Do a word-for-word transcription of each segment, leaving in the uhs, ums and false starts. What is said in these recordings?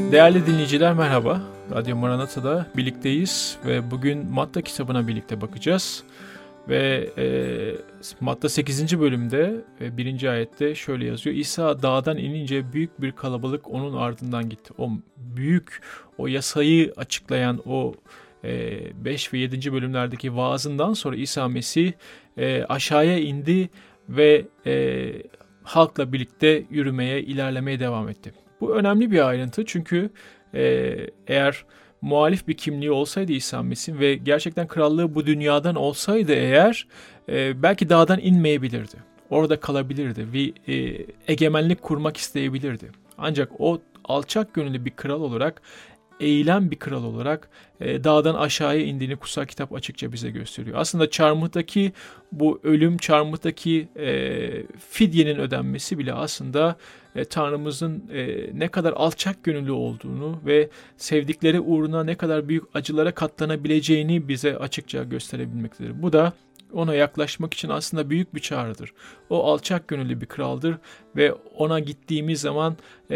Değerli dinleyiciler merhaba. Radyo Maranata'da birlikteyiz ve bugün Matta kitabına birlikte bakacağız. Ve e, Matta sekizinci bölümde ve birinci ayette şöyle yazıyor. İsa dağdan inince büyük bir kalabalık onun ardından gitti. O büyük, o yasayı açıklayan o beş ve yedinci bölümlerdeki vaazından sonra İsa Mesih e, aşağıya indi ve e, halkla birlikte yürümeye, ilerlemeye devam etti. Bu önemli bir ayrıntı çünkü e, eğer muhalif bir kimliği olsaydı İsa Mesih ve gerçekten krallığı bu dünyadan olsaydı eğer e, belki dağdan inmeyebilirdi. Orada kalabilirdi ve e, egemenlik kurmak isteyebilirdi. Ancak o alçak gönüllü bir kral olarak, eğilen bir kral olarak e, dağdan aşağıya indiğini kutsal kitap açıkça bize gösteriyor. Aslında çarmıhtaki bu ölüm, çarmıhtaki e, fidyenin ödenmesi bile aslında e, Tanrımızın e, ne kadar alçak gönüllü olduğunu ve sevdikleri uğruna ne kadar büyük acılara katlanabileceğini bize açıkça gösterebilmektedir. Bu da ona yaklaşmak için aslında büyük bir çağrıdır. O alçak gönüllü bir kraldır ve ona gittiğimiz zaman,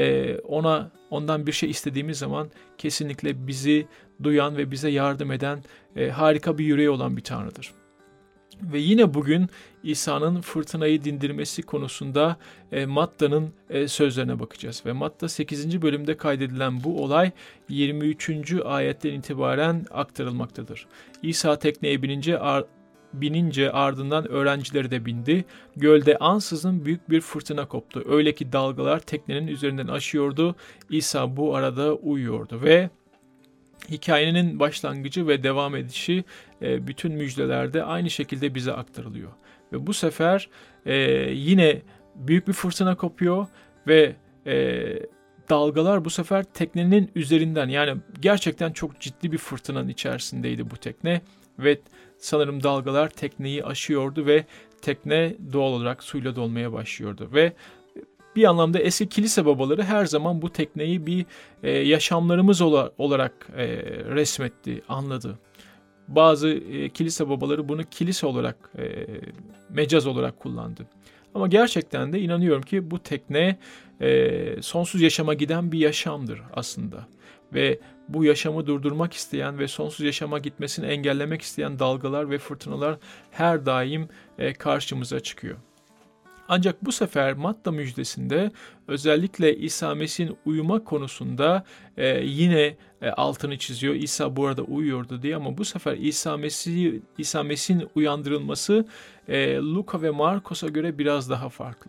ona ondan bir şey istediğimiz zaman kesinlikle bizi duyan ve bize yardım eden harika bir yüreği olan bir Tanrı'dır. Ve yine bugün İsa'nın fırtınayı dindirmesi konusunda e, Matta'nın e, sözlerine bakacağız. Ve Matta sekizinci bölümde kaydedilen bu olay yirmi üçüncü ayetten itibaren aktarılmaktadır. İsa tekneye binince ar- binince ardından öğrencileri de bindi. Gölde ansızın büyük bir fırtına koptu. Öyle ki dalgalar teknenin üzerinden aşıyordu. İsa bu arada uyuyordu ve hikayenin başlangıcı ve devam edişi e, bütün müjdelerde aynı şekilde bize aktarılıyor. Ve bu sefer e, yine büyük bir fırtına kopuyor ve e, dalgalar bu sefer teknenin üzerinden, yani gerçekten çok ciddi bir fırtınanın içerisindeydi bu tekne ve sanırım dalgalar tekneyi aşıyordu ve tekne doğal olarak suyla dolmaya başlıyordu ve bir anlamda eski kilise babaları her zaman bu tekneyi bir e, yaşamlarımız ola, olarak e, resmetti, anladı. Bazı e, kilise babaları bunu kilise olarak, e, mecaz olarak kullandı. Ama gerçekten de inanıyorum ki bu tekne e, sonsuz yaşama giden bir yaşamdır aslında. Ve bu yaşamı durdurmak isteyen ve sonsuz yaşama gitmesini engellemek isteyen dalgalar ve fırtınalar her daim e, karşımıza çıkıyor. Ancak bu sefer Matta müjdesinde özellikle İsa Mesih'in uyuma konusunda e, yine e, altını çiziyor. İsa bu arada uyuyordu diye, ama bu sefer İsa Mesih İsa Mesih'in uyandırılması e, Luka ve Markos'a göre biraz daha farklı.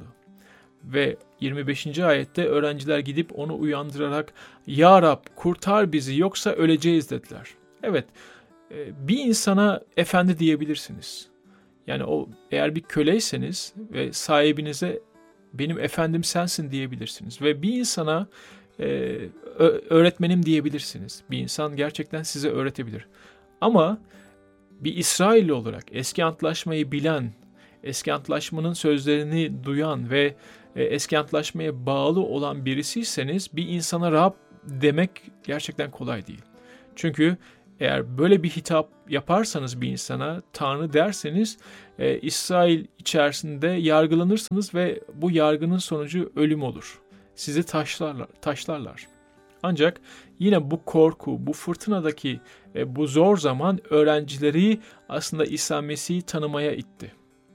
Ve yirmi beşinci ayette öğrenciler gidip onu uyandırarak "Ya Rab, kurtar bizi yoksa öleceğiz" dediler. Evet, e, bir insana efendi diyebilirsiniz. Yani o, eğer bir köleyseniz ve sahibinize "benim efendim sensin" diyebilirsiniz. Ve bir insana e, öğretmenim diyebilirsiniz. Bir insan gerçekten size öğretebilir. Ama bir İsrailli olarak eski antlaşmayı bilen, eski antlaşmanın sözlerini duyan ve e, eski antlaşmaya bağlı olan birisiyseniz bir insana Rab demek gerçekten kolay değil. Çünkü eğer böyle bir hitap yaparsanız bir insana, Tanrı derseniz, e, İsrail içerisinde yargılanırsınız ve bu yargının sonucu ölüm olur. Sizi taşlarlar. taşlarlar. Ancak yine bu korku, bu fırtınadaki e, bu zor zaman öğrencileri aslında İsa Mesih'i tanımaya itti.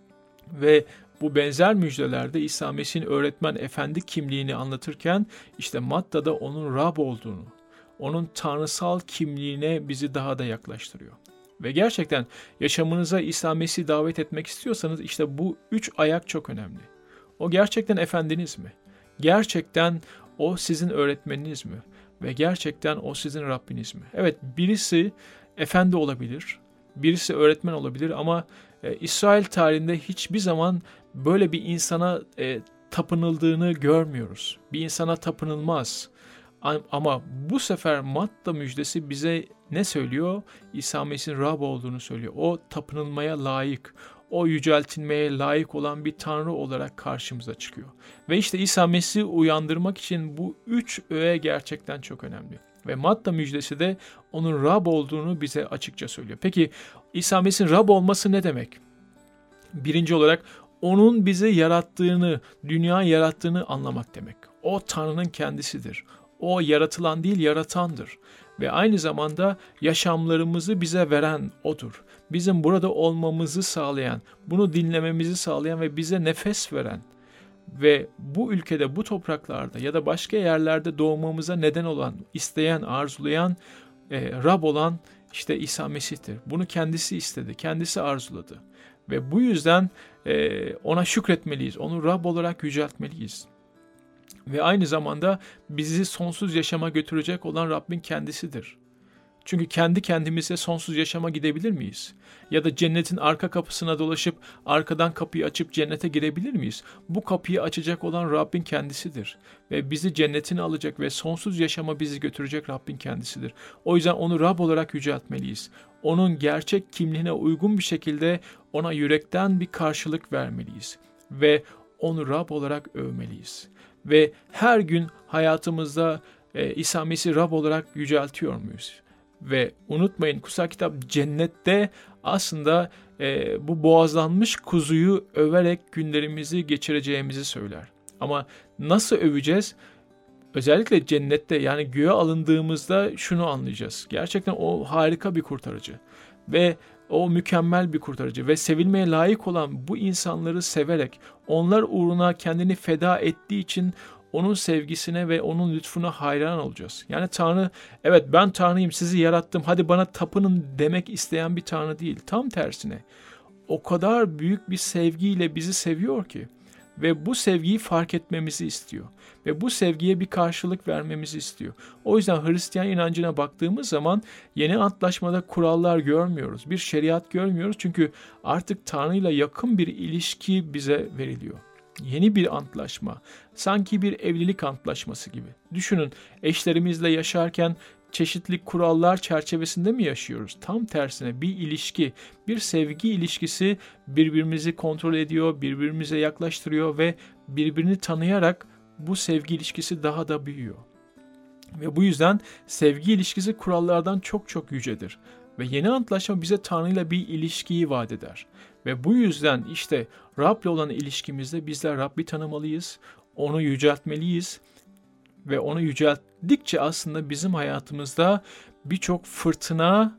Ve bu benzer müjdelerde İsa Mesih'in öğretmen, efendi kimliğini anlatırken işte Matta'da onun Rab olduğunu, onun tanrısal kimliğine bizi daha da yaklaştırıyor. Ve gerçekten yaşamınıza İsa Mesih'i davet etmek istiyorsanız işte bu üç ayak çok önemli. O gerçekten efendiniz mi? Gerçekten o sizin öğretmeniniz mi? Ve gerçekten o sizin Rabbiniz mi? Evet, birisi efendi olabilir, birisi öğretmen olabilir ama e, İsrail tarihinde hiçbir zaman böyle bir insana e, tapınıldığını görmüyoruz. Bir insana tapınılmaz. Ama bu sefer Matta müjdesi bize ne söylüyor? İsa Mesih'in Rab olduğunu söylüyor. O tapınılmaya layık, o yüceltilmeye layık olan bir Tanrı olarak karşımıza çıkıyor. Ve işte İsa Mesih'i uyandırmak için bu üç öğe gerçekten çok önemli. Ve Matta müjdesi de onun Rab olduğunu bize açıkça söylüyor. Peki İsa Mesih'in Rab olması ne demek? Birinci olarak onun bizi yarattığını, dünyayı yarattığını anlamak demek. O Tanrı'nın kendisidir. O yaratılan değil, yaratandır. Ve aynı zamanda yaşamlarımızı bize veren O'dur. Bizim burada olmamızı sağlayan, bunu dinlememizi sağlayan ve bize nefes veren ve bu ülkede, bu topraklarda ya da başka yerlerde doğmamıza neden olan, isteyen, arzulayan, e, Rab olan işte İsa Mesih'tir. Bunu kendisi istedi, kendisi arzuladı. Ve bu yüzden e, ona şükretmeliyiz, onu Rab olarak yüceltmeliyiz. Ve aynı zamanda bizi sonsuz yaşama götürecek olan Rabbin kendisidir. Çünkü kendi kendimize sonsuz yaşama gidebilir miyiz? Ya da cennetin arka kapısına dolaşıp arkadan kapıyı açıp cennete girebilir miyiz? Bu kapıyı açacak olan Rabbin kendisidir. Ve bizi cennetine alacak ve sonsuz yaşama bizi götürecek Rabbin kendisidir. O yüzden onu Rab olarak yüceltmeliyiz. Onun gerçek kimliğine uygun bir şekilde ona yürekten bir karşılık vermeliyiz. Ve onu Rab olarak övmeliyiz. Ve her gün hayatımızda e, İsa Mesih Rab olarak yüceltiyor muyuz? Ve unutmayın, kutsal kitap cennette aslında e, bu boğazlanmış kuzuyu överek günlerimizi geçireceğimizi söyler. Ama nasıl öveceğiz? Özellikle cennette, yani göğe alındığımızda şunu anlayacağız. Gerçekten o harika bir kurtarıcı ve o mükemmel bir kurtarıcı ve sevilmeye layık olan bu insanları severek onlar uğruna kendini feda ettiği için onun sevgisine ve onun lütfuna hayran olacağız. Yani Tanrı, evet ben Tanrıyım, sizi yarattım, hadi bana tapının demek isteyen bir Tanrı değil. Tam tersine o kadar büyük bir sevgiyle bizi seviyor ki ve bu sevgiyi fark etmemizi istiyor. Ve bu sevgiye bir karşılık vermemizi istiyor. O yüzden Hristiyan inancına baktığımız zaman yeni antlaşmada kurallar görmüyoruz. Bir şeriat görmüyoruz. Çünkü artık Tanrı'yla yakın bir ilişki bize veriliyor. Yeni bir antlaşma. Sanki bir evlilik antlaşması gibi. Düşünün, eşlerimizle yaşarken çeşitli kurallar çerçevesinde mi yaşıyoruz? Tam tersine bir ilişki, bir sevgi ilişkisi birbirimizi kontrol ediyor, birbirimize yaklaştırıyor ve birbirini tanıyarak bu sevgi ilişkisi daha da büyüyor. Ve bu yüzden sevgi ilişkisi kurallardan çok çok yücedir. Ve yeni antlaşma bize Tanrı'yla bir ilişkiyi vaat eder. Ve bu yüzden işte Rab'le olan ilişkimizde bizler Rabbi tanımalıyız, onu yüceltmeliyiz. Ve onu yücelttikçe aslında bizim hayatımızda birçok fırtına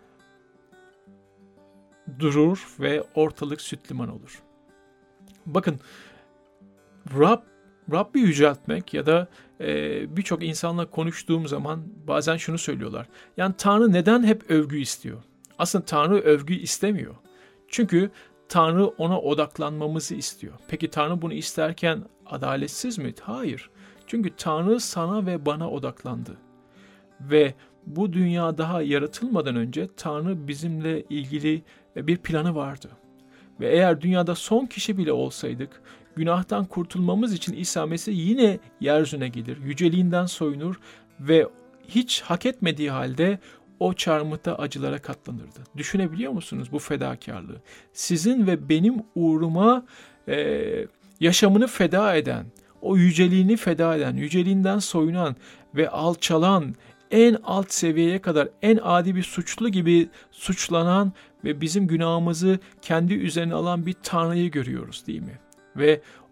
durur ve ortalık süt liman olur. Bakın, Rab, Rabbi yüceltmek ya da e, birçok insanla konuştuğum zaman bazen şunu söylüyorlar. Yani Tanrı neden hep övgü istiyor? Aslında Tanrı övgü istemiyor. Çünkü Tanrı ona odaklanmamızı istiyor. Peki Tanrı bunu isterken adaletsiz mi? Hayır. Çünkü Tanrı sana ve bana odaklandı. Ve bu dünya daha yaratılmadan önce Tanrı bizimle ilgili bir planı vardı. Ve eğer dünyada son kişi bile olsaydık, günahtan kurtulmamız için İsa Mesih yine yeryüzüne gelir, yüceliğinden soyunur ve hiç hak etmediği halde o çarmıhta acılara katlanırdı. Düşünebiliyor musunuz bu fedakarlığı? Sizin ve benim uğruma e, yaşamını feda eden, o yüceliğini feda eden, yüceliğinden soyunan ve alçalan, en alt seviyeye kadar en adi bir suçlu gibi suçlanan ve bizim günahımızı kendi üzerine alan bir Tanrı'yı görüyoruz, değil mi? Ve